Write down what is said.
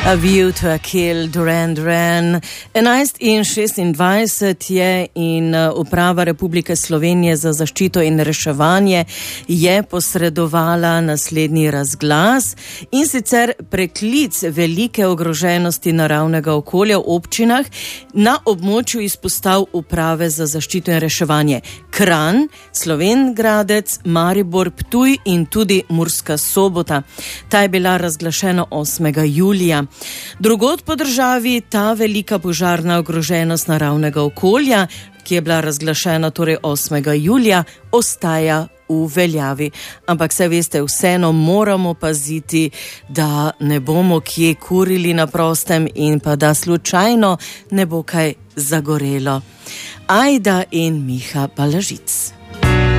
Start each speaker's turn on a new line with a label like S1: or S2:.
S1: A View to a Kill, Duran Duran. 11:26 je in Uprava Republike Slovenije za zaščito in reševanje je posredovala naslednji razglas, in sicer preklic velike ogroženosti naravnega okolja v občinah na območju izpostav Uprave za zaščito in reševanje Kranj, Slovenj Gradec, Maribor, Ptuj in tudi Murska Sobota. Ta je bila razglašena 8. julija. Drugod po državi ta velika požarna ogroženost naravnega okolja, ki je bila razglašena torej 8. julija, ostaja v veljavi. Ampak se veste, vseeno moramo paziti, da ne bomo kje kurili na prostem in pa da slučajno ne bo kaj zagorelo. Ajda in Miha Balažic.